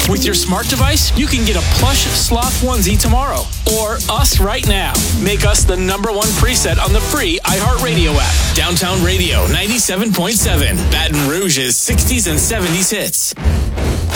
With your smart device, you can get a plush sloth onesie tomorrow. Or us right now. Make us the number one preset on the free iHeartRadio app. Downtown Radio 97.7. Baton Rouge's 60s and 70s hits.